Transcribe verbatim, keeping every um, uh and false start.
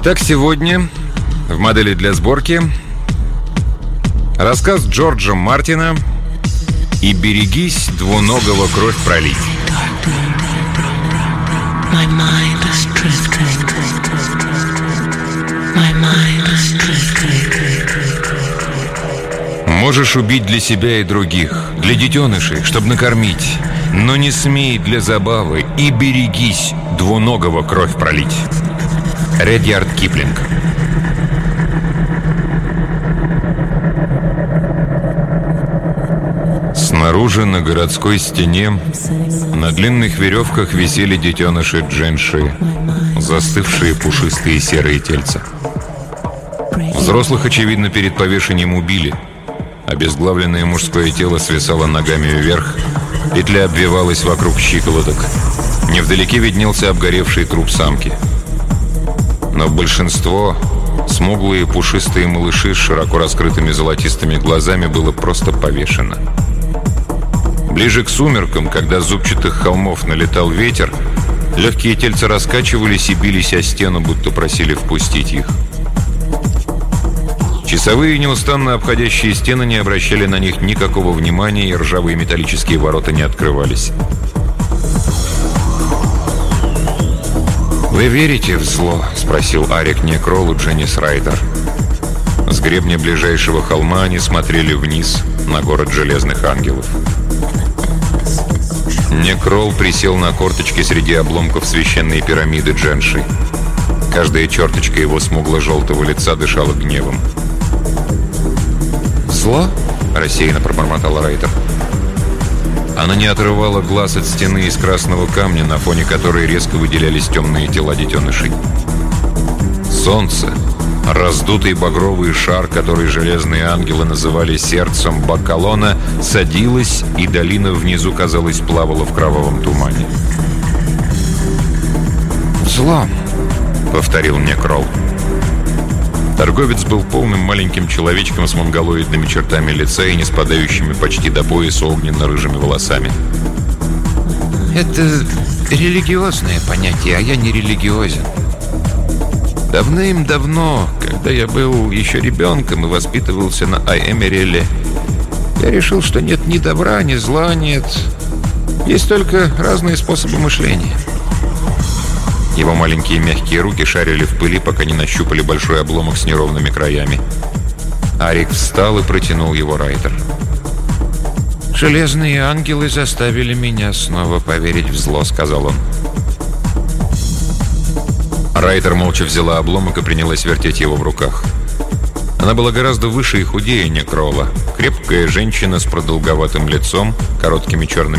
Итак, сегодня в модели для сборки рассказ Джорджа Мартина «И берегись двуногого кровь пролить». Можешь убить для себя и других, для детенышей, чтобы накормить, но не смей для забавы и берегись двуногого кровь пролить. Редьярд Киплинг. Снаружи на городской стене на длинных веревках висели детеныши дженши, застывшие пушистые серые тельца. Взрослых, очевидно, перед повешением убили. Обезглавленное мужское тело свисало ногами вверх, петля обвивалась вокруг щиколоток. Невдалеке виднелся обгоревший труп самки. Но большинство, смуглые пушистые малыши с широко раскрытыми золотистыми глазами, было просто повешено. Ближе к сумеркам, когда с зубчатых холмов налетал ветер, легкие тельца раскачивались и бились о стену, будто просили впустить их. Часовые, неустанно обходящие стены, не обращали на них никакого внимания, и ржавые металлические ворота не открывались. «Вы верите в зло?» — спросил Арик Некрол у Дженнис Райтер. С гребня ближайшего холма они смотрели вниз на город Железных Ангелов. Некрол присел на корточки среди обломков священной пирамиды Дженши. Каждая черточка его смугло-желтого лица дышала гневом. «Зло?» — рассеянно пробормотала Райтер. Она не отрывала глаз от стены из красного камня, на фоне которой резко выделялись темные тела детенышей. Солнце, раздутый багровый шар, который железные ангелы называли сердцем Бакалона, садилось, и долина внизу, казалось, плавала в кровавом тумане. «Зло», — повторил Некрол. Торговец был полным маленьким человечком с монголоидными чертами лица и не спадающими почти до пояса огненно-рыжими волосами. «Это религиозное понятие, а я не религиозен. Давным-давно, когда я был еще ребенком и воспитывался на Ай-Эмереле, я решил, что нет ни добра, ни зла, нет. Есть только разные способы мышления». Его маленькие мягкие руки шарили в пыли, пока не нащупали большой обломок с неровными краями. Арик встал и протянул его Райтер. «Железные ангелы заставили меня снова поверить в зло», — сказал он. Райтер молча взяла обломок и принялась вертеть его в руках. Она была гораздо выше и худее Некрола. Крепкая женщина с продолговатым лицом, короткими черными